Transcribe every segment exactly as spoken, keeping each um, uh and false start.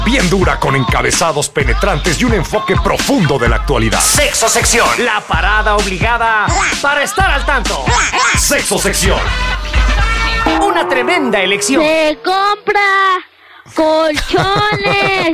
Bien dura, con encabezados penetrantes y un enfoque profundo de la actualidad. Sexo Sección, la parada obligada para estar al tanto. Sexo Sección. Una tremenda elección. Se compra colchones,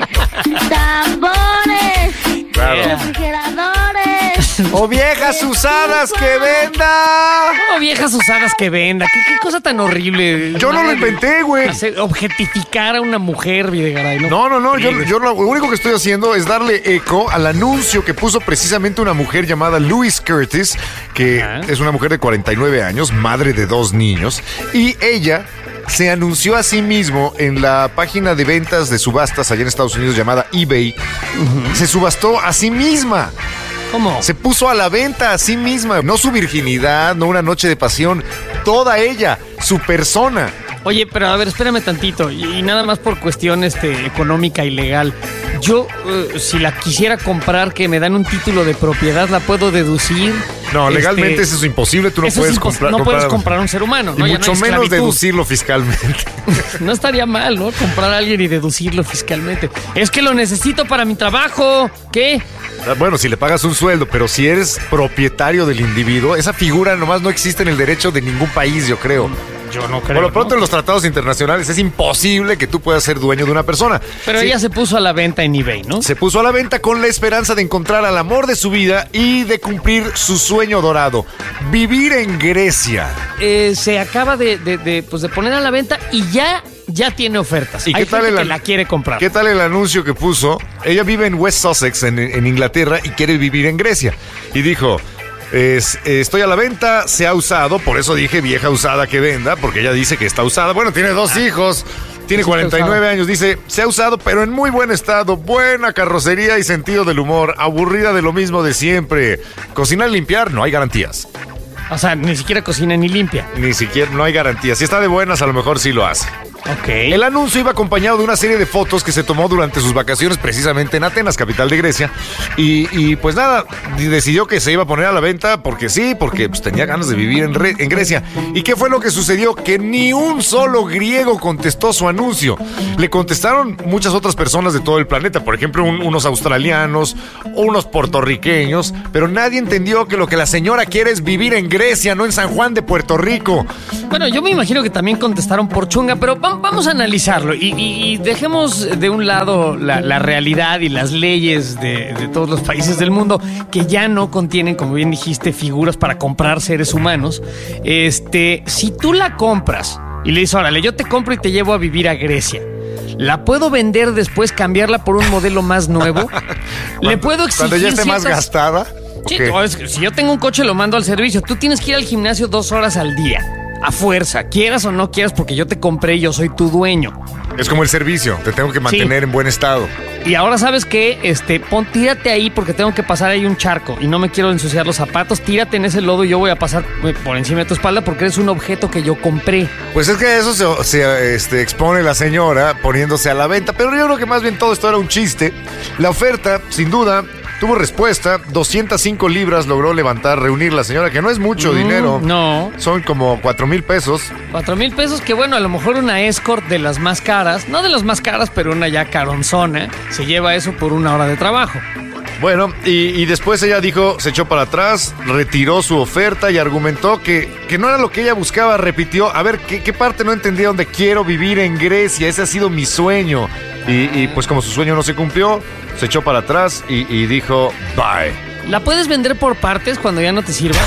tambores, Claro. refrigeradores. ¡O viejas usadas que venda! Oh, viejas usadas que venda. ¿Qué, qué cosa tan horrible. Yo no lo inventé, güey. Hacer- objetificar a una mujer, Videgaray. No, No, no, no, yo, yo lo único que estoy haciendo es darle eco al anuncio que puso precisamente una mujer llamada Louise Curtis, que Ajá. es una mujer de cuarenta y nueve años, madre de dos niños, y ella se anunció a sí mismo en la página de ventas de subastas allá en Estados Unidos llamada eBay. Se subastó a sí misma. ¿Cómo? Se puso a la venta a sí misma, no su virginidad, no una noche de pasión, toda ella, su persona. Oye, pero a ver, espérame tantito. Y, y nada más por cuestión este, económica y legal. Yo, eh, si la quisiera comprar, que me dan un título de propiedad, ¿la puedo deducir? No, Este, legalmente eso es imposible, tú no eso es puedes impos- comprar. No puedes comprar- comprar un ser humano, Y ¿no? Ya no mucho hay menos esclavitud. deducirlo fiscalmente. No estaría mal, ¿no? Comprar a alguien y deducirlo fiscalmente. Es que lo necesito para mi trabajo. ¿Qué? Bueno, si le pagas un sueldo, pero si eres propietario del individuo, esa figura nomás no existe en el derecho de ningún país, yo creo. Yo no creo. Por lo pronto ¿no? en los tratados internacionales es imposible que tú puedas ser dueño de una persona. Pero Sí, ella se puso a la venta en eBay, ¿no? se puso a la venta con la esperanza de encontrar al amor de su vida y de cumplir su sueño dorado, vivir en Grecia. Eh, se acaba de, de, de, pues de poner a la venta y ya, ya tiene ofertas. ¿Y Hay qué tal gente el que an- la quiere comprar. ¿Qué tal el anuncio que puso? Ella vive en West Sussex, en, en Inglaterra, y quiere vivir en Grecia. Y dijo, es- estoy a la venta, se ha usado, por eso dije vieja usada que venda, porque ella dice que está usada. Bueno, tiene dos hijos, tiene Sí, está cuarenta y nueve usada. años, dice, se ha usado, pero en muy buen estado, buena carrocería y sentido del humor, aburrida de lo mismo de siempre. Cocinar y limpiar, no hay garantías. O sea, ni siquiera cocina ni limpia. Ni siquiera, no hay garantías. Si está de buenas, a lo mejor sí lo hace. Ok. El anuncio iba acompañado de una serie de fotos que se tomó durante sus vacaciones precisamente en Atenas, capital de Grecia. Y, y, pues nada, decidió que se iba a poner a la venta porque sí, porque pues, tenía ganas de vivir en, Re- en Grecia. ¿Y qué fue lo que sucedió? Que ni un solo griego contestó su anuncio. Le contestaron muchas otras personas de todo el planeta, por ejemplo, un- unos australianos, unos puertorriqueños, pero nadie entendió que lo que la señora quiere es vivir en Grecia, no en San Juan de Puerto Rico. Bueno, yo me imagino que también contestaron por chunga, pero va- vamos a analizarlo y, y- y dejemos de un lado la, la realidad y las leyes de, de todos los países del mundo que ya no contienen, como bien dijiste, figuras para comprar seres humanos. Este, si tú la compras y le dices, órale, yo te compro y te llevo a vivir a Grecia, ¿la puedo vender después, cambiarla por un modelo más nuevo? ¿Le puedo exigir Cuando ya esté más ciertas- gastada. Sí, ¿o qué? no, es que si yo tengo un coche lo mando al servicio. Tú tienes que ir al gimnasio dos horas al día. A fuerza, quieras o no quieras, porque yo te compré y yo soy tu dueño. Es como el servicio, te tengo que mantener Sí. en buen estado. Y ahora sabes qué, este, pon, tírate ahí porque tengo que pasar ahí un charco y no me quiero ensuciar los zapatos. Tírate en ese lodo y yo voy a pasar eh, por encima de tu espalda porque eres un objeto que yo compré. Pues es que a eso se, se, este, expone la señora poniéndose a la venta, pero yo creo que más bien todo esto era un chiste. La oferta, sin duda, tuvo respuesta. doscientas cinco libras logró levantar, reunir la señora, que no es mucho Mm, dinero. No, Son como cuatro mil pesos. cuatro mil pesos que bueno, a lo mejor una escort de las más caras, no de las más caras, pero una ya caronzona, se lleva eso por una hora de trabajo. Bueno, y, y después ella dijo, se echó para atrás, retiró su oferta y argumentó que, que no era lo que ella buscaba. Repitió, a ver, ¿qué, qué parte no entendía donde quiero vivir en Grecia? Ese ha sido mi sueño. Y, y pues como su sueño no se cumplió, se echó para atrás y, y dijo, bye. ¿La puedes vender por partes cuando ya no te sirva?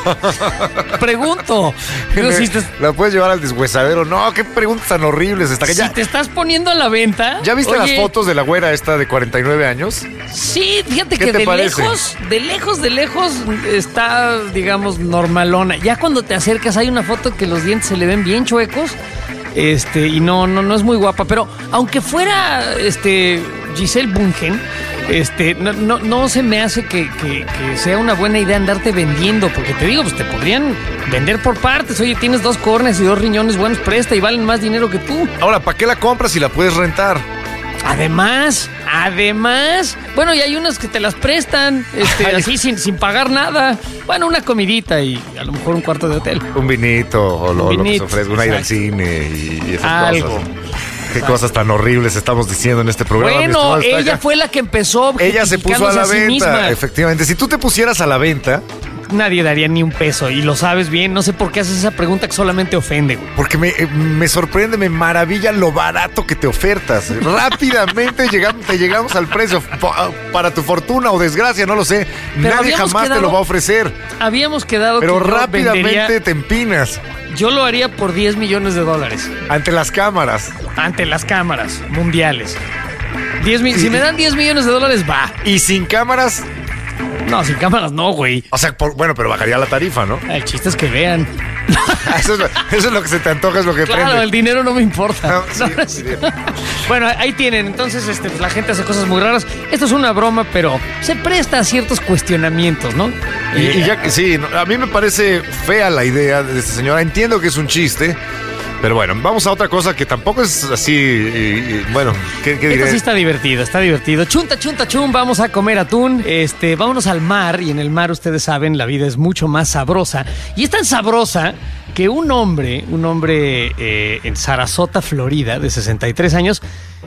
Pregunto. Digo, si, te, ¿La puedes llevar al deshuesadero? No, qué preguntas tan horribles. Hasta que si ya, te estás poniendo a la venta. ¿Ya viste las oye, fotos de la güera esta de cuarenta y nueve años? Sí, fíjate ¿Qué que te de parece? lejos, de lejos, de lejos está, digamos, normalona. Ya cuando te acercas hay una foto que los dientes se le ven bien chuecos. Este, y no, no, no es muy guapa. Pero aunque fuera este Giselle Bundchen, este, no, no, no se me hace que, que, que sea una buena idea andarte vendiendo, porque te digo, pues te podrían vender por partes. Oye, tienes dos córneas y dos riñones buenos, presta y valen más dinero que tú. Ahora, ¿para qué la compras si la puedes rentar? Además, además, bueno, y hay unas que te las prestan, este, Ay. así sin, sin pagar nada. Bueno, una comidita y a lo mejor un cuarto de hotel. Un vinito o lo, Un lo que se vinito, ofrezca, una ida al exacto. cine y, y esas Algo. cosas. Qué cosas tan horribles estamos diciendo en este programa. Bueno, ella fue la que empezó. Ella se puso a la a sí venta, misma. efectivamente. Si tú te pusieras a la venta... Nadie daría ni un peso y lo sabes bien. No sé por qué haces esa pregunta que solamente ofende, güey. Porque me, me sorprende, me maravilla lo barato que te ofertas. Rápidamente llegamos, te llegamos al precio. Para tu fortuna o desgracia, no lo sé. Pero Nadie jamás quedado, te lo va a ofrecer. Habíamos quedado Pero que rápidamente vendería, te empinas. Yo lo haría por diez millones de dólares. Ante las cámaras. Ante las cámaras mundiales. diez mil, si me dan diez millones de dólares, va. Y sin cámaras... No, sin cámaras no, güey. O sea, por, bueno, pero bajaría la tarifa, ¿no? El chiste es que vean. Eso es, lo, eso es lo que se te antoja, es lo que Claro, prende. el dinero no me importa. No, sí, No, sí. Bueno, ahí tienen. Entonces, este, pues, la gente hace cosas muy raras. Esto es una broma, pero se presta a ciertos cuestionamientos, ¿no? Y, y ya que sí, no, a mí me parece fea la idea de esta señora. Entiendo que es un chiste. Pero bueno, vamos a otra cosa que tampoco es así, y, y, bueno, ¿qué, qué diré? Esto sí está divertido, está divertido. Chunta, chunta, chum, vamos a comer atún. Este, vámonos al mar, y en el mar, ustedes saben, la vida es mucho más sabrosa. Y es tan sabrosa que un hombre, un hombre eh, en Sarasota, Florida, de sesenta y tres años,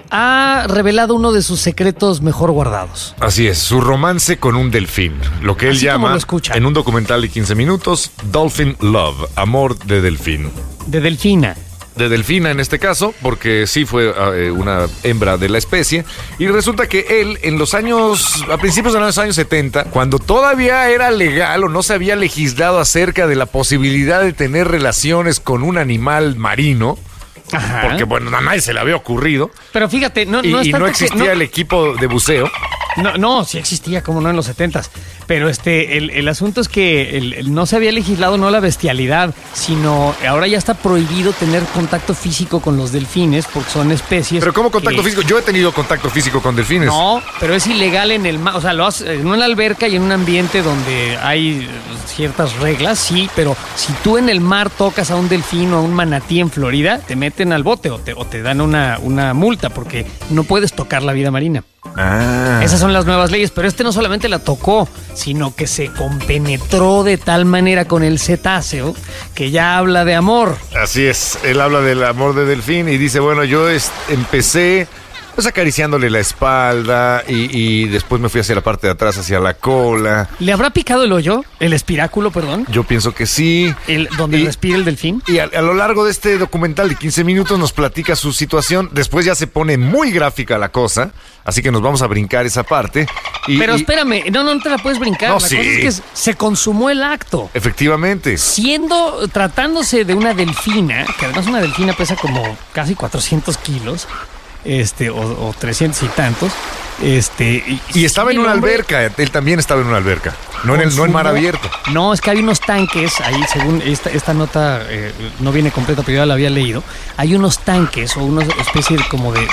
ha revelado uno de sus secretos mejor guardados. Así es, su romance con un delfín, lo que él Así como llama, lo escucha. en un documental de quince minutos, Dolphin Love, amor de delfín. De delfina. De delfina en este caso, porque sí fue eh, una hembra de la especie. Y resulta que él, en los años, a principios de los años setenta, cuando todavía era legal o no se había legislado acerca de la posibilidad de tener relaciones con un animal marino, Ajá. porque bueno, a nadie se le había ocurrido, Pero fíjate, no, y no es y no tanto que- existía no- el equipo de buceo. No, no, sí existía, como no, en los setentas. Pero este, el, el asunto es que el- el no se había legislado no la bestialidad, sino ahora ya está prohibido tener contacto físico con los delfines porque son especies. Pero ¿cómo contacto que- físico? Yo he tenido contacto físico con delfines. No, pero es ilegal en el mar. O sea, lo haces en una alberca y en un ambiente donde hay eh, ciertas reglas, sí, pero si tú en el mar tocas a un delfín o a un manatí en Florida, te meten al bote o te, o te dan una, una multa porque no puedes tocar la vida marina. Ah. Esas son las nuevas leyes, pero este no solamente la tocó, sino que se compenetró de tal manera con el cetáceo que ya habla de amor. Así es, él habla del amor de delfín y dice, bueno, yo es- empecé pues acariciándole la espalda y, y después me fui hacia la parte de atrás, hacia la cola. ¿Le habrá picado el hoyo? ¿El espiráculo, perdón? Yo pienso que sí. El, ¿Donde Y- respira el delfín? Y a, a lo largo de este documental de quince minutos nos platica su situación. Después ya se pone muy gráfica la cosa, así que nos vamos a brincar esa parte. Y, Pero y- espérame, no, no te la puedes brincar. No, la sí. cosa es que se consumó el acto. efectivamente. Siendo, tratándose de una delfina, que además una delfina pesa como casi cuatrocientos kilos, este, o, o trescientos y tantos, este... Y estaba en el una hombre alberca, él también estaba en una alberca, no en, el, no en mar consumó- abierto. No, es que hay unos tanques, ahí según esta, esta nota eh, no viene completa, pero ya la había leído, hay unos tanques o una especie de, como de, de-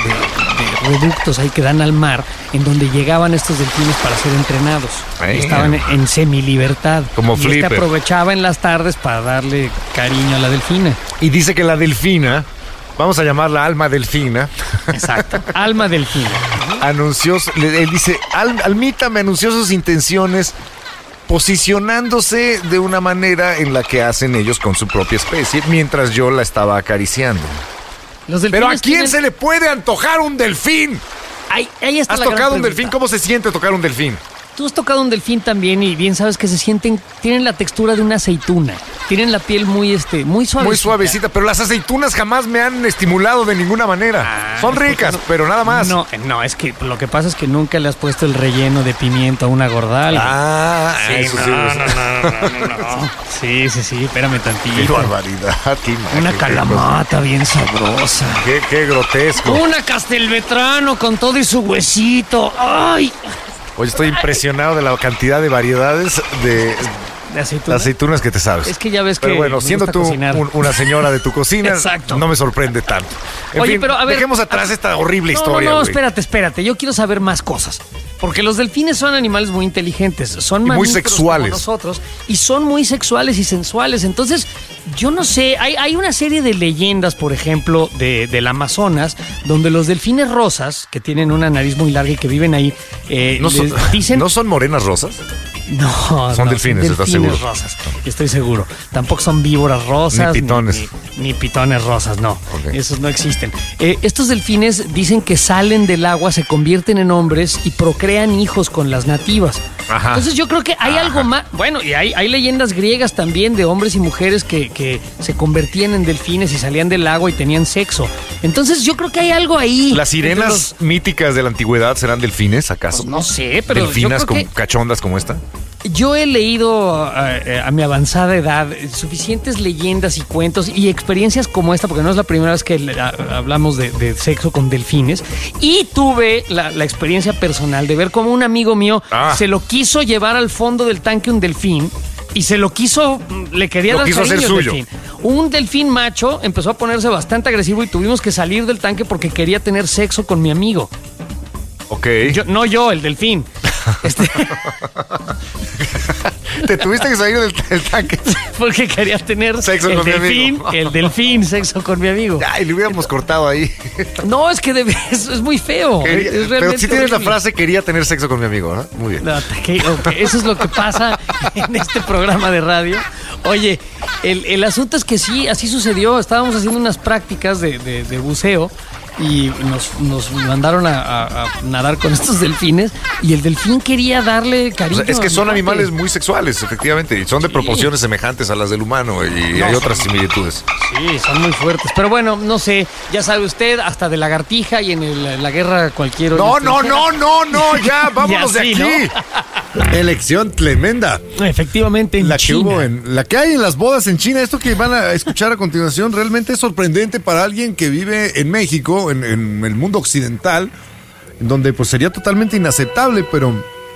de reductos ahí que dan al mar, en donde llegaban estos delfines para ser entrenados. Bueno. Estaban en, en semilibertad. Como y este Flipper. aprovechaba en las tardes para darle cariño a la delfina. Y dice que la delfina, vamos a llamarla Alma Delfina, Exacto. Alma delfina. anunció, le- él dice, Al- Almita me anunció sus intenciones posicionándose de una manera en la que hacen ellos con su propia especie, mientras yo la estaba acariciando. Los Pero ¿a delfines quién tienen- se le puede antojar un delfín? Ahí, ahí está ¿Has la gran tocado un pregunta. delfín? ¿Cómo se siente tocar un delfín? Tú has tocado un delfín también y bien sabes que se sienten, tienen la textura de una aceituna, tienen la piel muy, este, muy suavecita. Muy suavecita, pero las aceitunas jamás me han estimulado de ninguna manera. Ah, Son es porque ricas, no- pero nada más. No, no, es que lo que pasa es que nunca le has puesto el relleno de pimiento a una gordal. Ah, sí, eso no, sí. no, no, no, no, no. Sí, sí, sí, espérame Qué tantito. barbaridad. Qué imagen, Una qué calamata bien sabrosa. cosa. Qué, qué grotesco. Una castelvetrano con todo y su huesito. ¡Ay! Oye, estoy impresionado de la cantidad de variedades de De aceituna. aceitunas que te sabes. Es que ya ves Pero que bueno, me siendo gusta tú cocinar. un- una señora de tu cocina, Exacto. no me sorprende tanto. En Oye, fin, pero a ver, dejemos atrás esta horrible No, historia. No, no, güey. espérate, espérate. Yo quiero saber más cosas. Porque los delfines son animales muy inteligentes, son Y muy mamíferos sexuales. como nosotros y son muy sexuales y sensuales. Entonces, yo no sé, hay, hay una serie de leyendas, por ejemplo, de, del Amazonas, donde los delfines rosas, que tienen una nariz muy larga y que viven ahí, eh, ¿No son, les dicen... ¿No son morenas rosas? No, Son no, delfines, ¿estás seguro? rosas, estoy seguro. Tampoco son víboras rosas. Ni pitones. Ni, ni pitones rosas, no. Okay. Esos no existen. Eh, estos delfines dicen que salen del agua, se convierten en hombres y procrean hijos con las nativas. Ajá. Entonces yo creo que hay Ajá. algo más. Bueno, y hay, hay leyendas griegas también de hombres y mujeres que, que se convertían en delfines y salían del agua y tenían sexo. Entonces yo creo que hay algo ahí. ¿Las sirenas los... míticas de la antigüedad serán delfines, acaso? Pues no sé, pero ¿Delfinas yo con creo que... cachondas como esta? Yo he leído a, a mi avanzada edad suficientes leyendas y cuentos y experiencias como esta, porque no es la primera vez que le, a, hablamos de, de sexo con delfines, y tuve la, la experiencia personal de ver cómo un amigo mío ah. se lo quiso llevar al fondo del tanque un delfín y se lo quiso, le quería lo dar quiso cariño hacer al suyo. delfín. Un delfín macho empezó a ponerse bastante agresivo y tuvimos que salir del tanque porque quería tener sexo con mi amigo. Ok. Yo, no yo, el delfín. Este... Te tuviste que salir del, del tanque porque quería tener sexo el con delfín, mi amigo. el delfín, sexo con mi amigo. Ay, le hubiéramos cortado ahí. No, es que debe, es, es muy feo. Quería, es pero si tienes horrible. la frase, quería tener sexo con mi amigo, ¿no? Muy bien. No, okay, okay. Eso es lo que pasa en este programa de radio. Oye, el, el asunto es que sí, así sucedió. Estábamos haciendo unas prácticas de, de, de buceo y nos, nos mandaron a, a, a nadar con estos delfines y el delfín quería darle cariño. O sea, es que son a animales muy sexuales, efectivamente, y son de sí. proporciones semejantes a las del humano y no, hay otras son, similitudes. Sí, son muy fuertes. Pero bueno, no sé, ya sabe usted, hasta de lagartija y en el, la guerra cualquier... No, no, no, no, no, ya, vámonos ya de sí, aquí. ¿No? Elección tremenda. Efectivamente, en la China. que hubo en, la que hay en las bodas en China. Esto que van a escuchar a continuación realmente es sorprendente para alguien que vive en México, en, en el mundo occidental, donde pues sería totalmente inaceptable, pero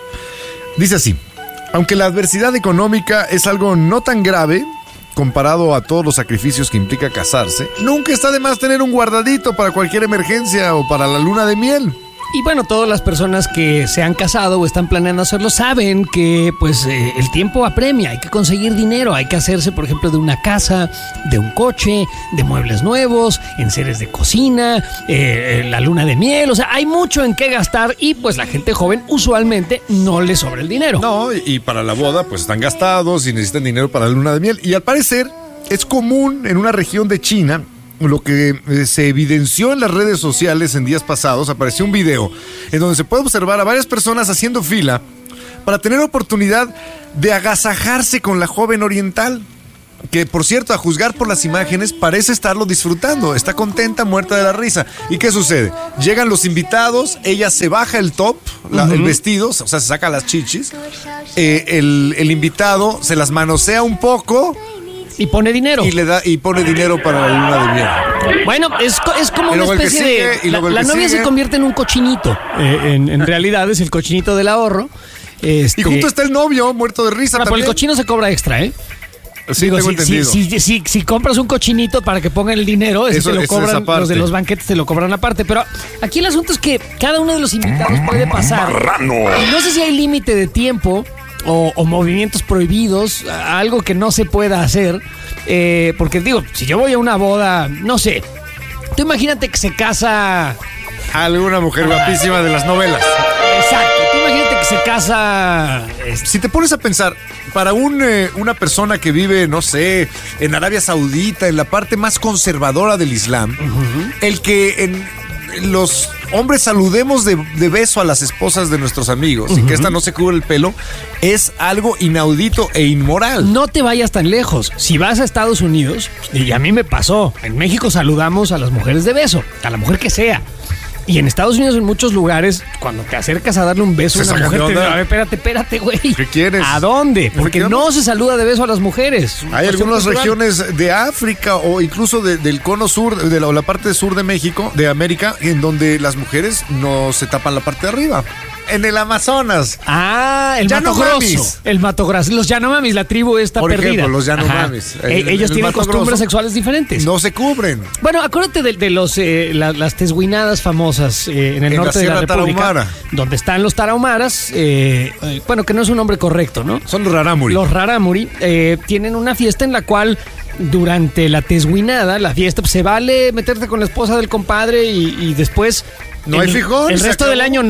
dice así: aunque la adversidad económica es algo no tan grave comparado a todos los sacrificios que implica casarse, nunca está de más tener un guardadito para cualquier emergencia o para la luna de miel. Y bueno, todas las personas que se han casado o están planeando hacerlo saben que pues eh, el tiempo apremia, hay que conseguir dinero, hay que hacerse, por ejemplo, de una casa, de un coche, de muebles nuevos, enseres de cocina, eh, la luna de miel, o sea, hay mucho en qué gastar y pues la gente joven usualmente no le sobra el dinero. No, y para la boda pues están gastados y necesitan dinero para la luna de miel. Y al parecer es común en una región de China. Lo que eh, se evidenció en las redes sociales en días pasados, apareció un video en donde se puede observar a varias personas haciendo fila para tener oportunidad de agasajarse con la joven oriental, que por cierto, a juzgar por las imágenes, parece estarlo disfrutando, está contenta, muerta de la risa. ¿Y qué sucede? Llegan los invitados, ella se baja el top, la, uh-huh. el vestido, o sea, se saca las chichis, eh, el, el invitado se las manosea un poco. Y pone dinero. Y le da y pone dinero para la luna de miel. Bueno, es, es como y una especie sigue, de... y La, la novia sigue. se convierte en un cochinito. Eh, en, en realidad es el cochinito del ahorro. Este, y junto está el novio, muerto de risa no, también. Pero el cochino se cobra extra, ¿eh? Sí, Digo, tengo si, entendido. Si, si, si, si compras un cochinito para que pongan el dinero, ese Eso, te lo eso cobran, los de los banquetes te lo cobran aparte. Pero aquí el asunto es que cada uno de los invitados puede pasar. Marrano. Y no sé si hay límite de tiempo o, o movimientos prohibidos, algo que no se pueda hacer. Eh, porque digo, si yo voy a una boda, no sé, tú imagínate que se casa... Alguna mujer guapísima de las novelas. Exacto, tú imagínate que se casa... Este, Si te pones a pensar, para un, eh, una persona que vive, no sé, en Arabia Saudita, en la parte más conservadora del Islam, uh-huh. el que en los hombres saludemos de, de beso a las esposas de nuestros amigos uh-huh. y que esta no se cubre el pelo, es algo inaudito e inmoral. No te vayas tan lejos. Si vas a Estados Unidos, y a mí me pasó, en México saludamos a las mujeres de beso, a la mujer que sea. Y en Estados Unidos, en muchos lugares, cuando te acercas a darle un beso a una mujer, te, a ver, espérate, espérate, güey. ¿Qué quieres? ¿A dónde? Porque no se saluda de beso a las mujeres. Hay algunas regiones de África o incluso de, del cono sur, de la, o la parte sur de México, de América, en donde las mujeres no se tapan la parte de arriba. En el Amazonas. Ah, el Mato Grosso. El Mato Grosso. Los Yanomamis, la tribu está Por perdida. Ejemplo, los Yanomamis. El, el, Ellos el tienen costumbres Grosso, sexuales diferentes. No se cubren. Bueno, acuérdate de, de los eh, la, las tesguinadas famosas eh, en el en norte la de la República. Tarahumara. Donde están los tarahumaras. Eh, eh, bueno, que no es un nombre correcto, ¿no? Son los rarámuri. Los rarámuri eh, tienen una fiesta en la cual... Durante la tesguinada, la fiesta, pues, se vale meterte con la esposa del compadre y, y después... No hay frijol. El resto del año no.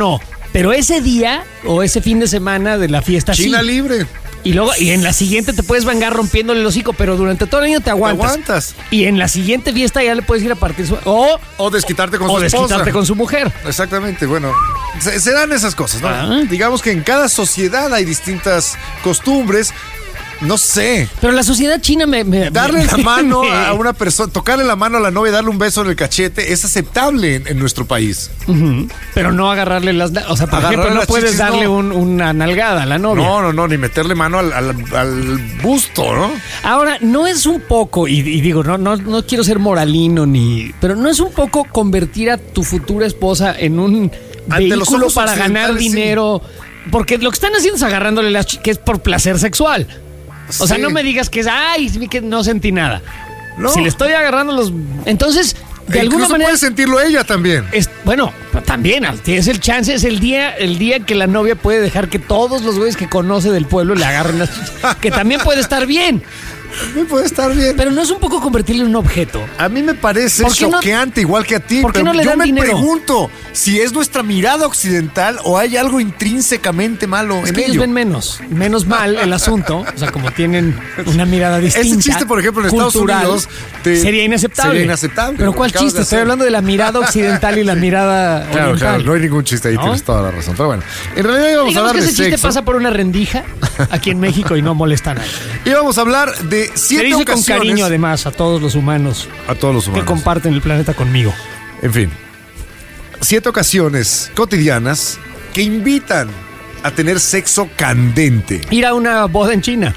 pero ese día o ese fin de semana de la fiesta China sí. libre. Y luego, y en la siguiente te puedes vengar rompiéndole el hocico, pero durante todo el año te aguantas. Te aguantas. Y en la siguiente fiesta ya le puedes ir a partir su... O, O desquitarte con o su desquitarte esposa. con su mujer. Exactamente, bueno, se, se dan esas cosas, ¿no? Ah. Digamos que en cada sociedad hay distintas costumbres. No sé, Pero la sociedad china me... me darle me- la mano me- a una persona, tocarle la mano a la novia y darle un beso en el cachete es aceptable en, en nuestro país. Ujú. Pero no agarrarle las... O sea, por Agarrarle ejemplo, no las puedes chichis, darle no. un- una nalgada a la novia. No, no, no, ni meterle mano al, al- al busto, ¿no? Ahora, no es un poco, y, y digo, no, no, no quiero ser moralino ni... Pero no es un poco convertir a tu futura esposa en un Ante los vehículo ojos para ganar occidentales, sí. dinero. Porque lo que están haciendo es agarrándole las chi- que es por placer sexual. O sea, Sí. no me digas que es, ay, sí, que no sentí nada. No. Si le estoy agarrando los... Entonces, de E alguna incluso manera... puede sentirlo ella también. Es, bueno, también tienes el chance, es el día, el día que la novia puede dejar que todos los güeyes que conoce del pueblo le agarren las chichis, que también puede estar bien, Me puede estar bien. pero no es un poco convertirle en un objeto. A mí me parece ¿Por qué no- choqueante, igual que a ti. ¿Por qué pero no le yo dan me dinero? pregunto si es nuestra mirada occidental o hay algo intrínsecamente malo Es en que ellos ello. ven menos, menos mal el asunto, o sea, como tienen una mirada distinta. Ese chiste, por ejemplo, en Estados cultural, Unidos, te- sería inaceptable. sería inaceptable, Pero lo ¿cuál que acabas chiste? de Estoy hacer. hablando de la mirada occidental y la mirada Claro, oriental. claro, no hay ningún chiste ahí, ¿No? tienes toda la razón. Pero bueno, en realidad íbamos a Digamos hablar que de ese chiste sexo. pasa por una rendija aquí en México y no molesta a nadie. Íbamos a hablar de Se siete dice con ocasiones. cariño además a todos los humanos A todos los que humanos. comparten el planeta conmigo. En fin, siete ocasiones cotidianas que invitan a tener sexo candente. Ir a una boda en China.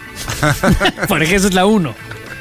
Por ejemplo, esa es la uno.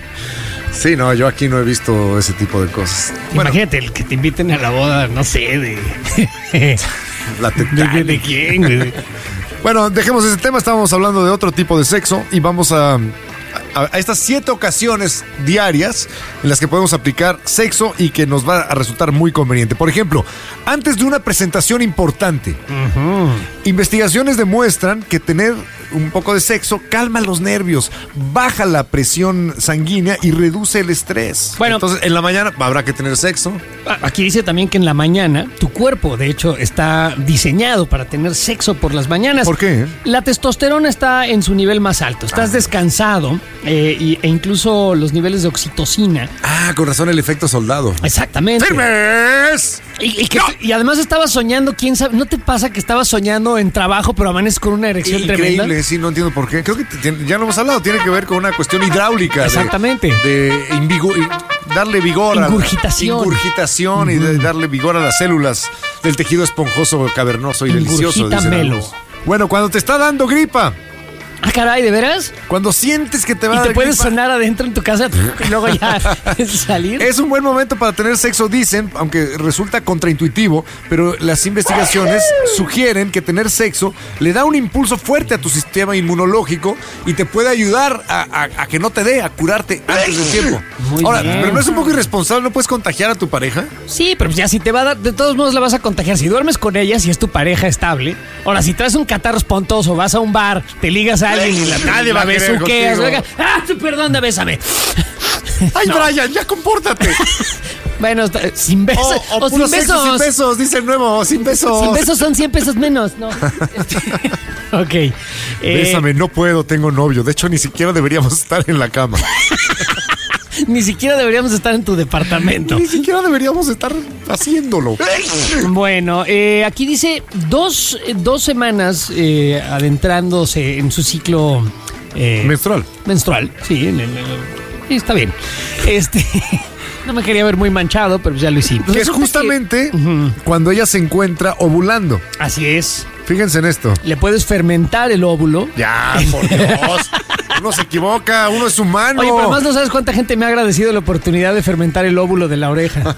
Sí, no, yo aquí no he visto ese tipo de cosas. Bueno, Imagínate el que te inviten a la boda, no sé, de... la ¿De, tectónica. de- de quién? güey? Bueno, dejemos ese tema, estábamos hablando de otro tipo de sexo y vamos a, a, a estas siete ocasiones diarias en las que podemos aplicar sexo y que nos va a resultar muy conveniente. Por ejemplo, antes de una presentación importante, investigaciones demuestran que tener un poco de sexo calma los nervios, baja la presión sanguínea y reduce el estrés. Bueno. Entonces, en la mañana habrá que tener sexo. Aquí dice también que en la mañana tu cuerpo, de hecho, está diseñado para tener sexo por las mañanas. ¿Por qué? La testosterona está en su nivel más alto. Estás descansado eh, y- e incluso los niveles de oxitocina. Ah, con razón el efecto soldado. Exactamente. ¡Firmes! Y, y que- y además estabas soñando, quién sabe, ¿no te pasa que estabas soñando en trabajo pero amaneces con una erección Increíble, tremenda? sí, no entiendo por qué. Creo que te- tiene- ya lo hemos hablado, tiene que ver con una cuestión hidráulica. de- Exactamente. De, invigo- y darle vigor a la- Ingurgitación. ingurgitación y de darle vigor a las células del tejido esponjoso, cavernoso y delicioso. dicen Ingurgitamelo. algunos. Bueno, cuando te está dando gripa, Ah, caray, ¿de veras? cuando sientes que te va Y a te dar puedes gripa, sonar adentro en tu casa y luego ya salir. es un buen momento para tener sexo, dicen, aunque resulta contraintuitivo, pero las investigaciones sugieren que tener sexo le da un impulso fuerte a tu sistema inmunológico y te puede ayudar a, a- a que no te dé, a curarte antes del tiempo. Muy Ahora, bien. pero no es un poco irresponsable, ¿no puedes contagiar a tu pareja? Sí, pero pues ya si te va a dar, de todos modos la vas a contagiar. Si duermes con ella, si es tu pareja estable. Ahora, si traes un catarro espontoso, vas a un bar, te ligas a alguien y la, Nadie va la a querer besuqueas. contigo. Venga, ah, tú, perdón, bésame. ¡Ay, No. Brian, ya compórtate! Bueno, está- sin besos. O, o O, puro sin sexo besos. sin besos, dice el nuevo, sin besos. Sin besos son cien pesos menos, ¿no? Ok. Eh, Bésame, no puedo, tengo novio. De hecho, ni siquiera deberíamos estar en la cama. Ni siquiera deberíamos estar en tu departamento. Ni siquiera deberíamos estar haciéndolo. Bueno, eh, aquí dice dos, eh, dos semanas eh, adentrándose en su ciclo eh, Menstrual. menstrual. Sí, en el- en el- sí, está bien. Este, no me quería ver muy manchado, pero ya lo hicimos. Que es Resulta justamente Ujú. cuando ella se encuentra ovulando. que- así es. Fíjense en esto. Le puedes fermentar el óvulo. Ya, por Dios. Uno se equivoca, uno es humano. Oye, pero además no sabes cuánta gente me ha agradecido la oportunidad de fermentar el óvulo de la oreja.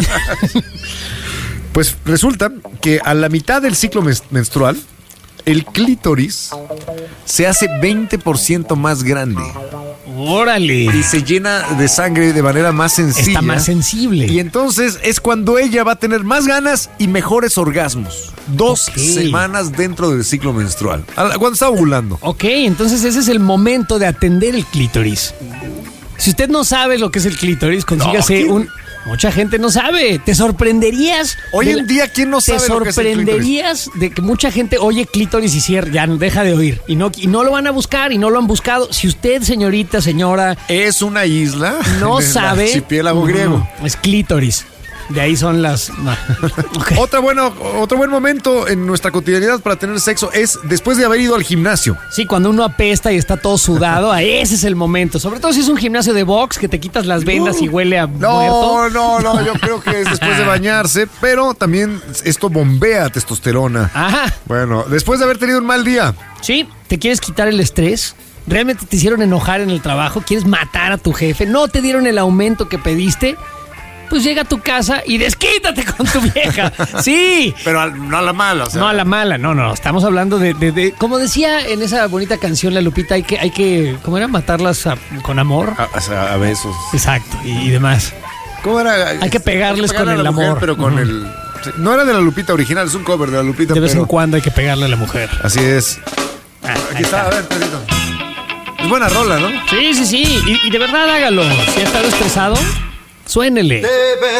Pues resulta que a la mitad del ciclo mes- menstrual, el clítoris se hace veinte por ciento más grande Órale. y se llena de sangre de manera más sencilla. Está más sensible. Y entonces es cuando ella va a tener más ganas y mejores orgasmos. Dos Ok. semanas dentro del ciclo menstrual. A la- Cuando está ovulando. Ok, entonces ese es el momento de atender el clítoris. Si usted no sabe lo que es el clítoris, consígase No, ¿quién? un... Mucha gente no sabe. Te sorprenderías. Hoy de en la- día, ¿quién no sabe Te lo que es el clítoris? sorprenderías de que mucha gente oye clítoris y cierra, ya deja de oír. Y no, y no lo van a buscar y no lo han buscado. Si usted, señorita, señora, Es una isla. no en el sabe. archipiélago griego. Mm, Es clítoris. De ahí son las. No. Ok. Otra bueno, otro buen momento en nuestra cotidianidad para tener sexo es después de haber ido al gimnasio. Sí, cuando uno apesta y está todo sudado, a ese es el momento. Sobre todo si es un gimnasio de box que te quitas las vendas y huele a No, muerto. no, no, yo creo que es después de bañarse, pero también esto bombea testosterona. Ajá. Bueno, después de haber tenido un mal día. Sí, ¿te quieres quitar el estrés? ¿Realmente te hicieron enojar en el trabajo? ¿Quieres matar a tu jefe? ¿No te dieron el aumento que pediste? Pues llega a tu casa y desquítate con tu vieja. Sí. Pero al- no a la mala, o sea. No a la mala, no, no. Estamos hablando de, de- de- como decía en esa bonita canción la Lupita, hay que, hay que, ¿cómo era? Matarlas a- con amor. A, o sea, a besos. Exacto, y, y demás. ¿Cómo era? Hay que pegarles Hay que pegarle con a la el mujer, amor. pero con Ujú. el. sí, No era de la Lupita original, es un cover de la Lupita. De vez pero- en cuando hay que pegarle a la mujer. Así es. Ah, ahí Aquí está, a ver, Pedrito. Es buena rola, ¿no? Sí, sí, sí. Y, y de verdad hágalo. Si ha estado estresado, suénele.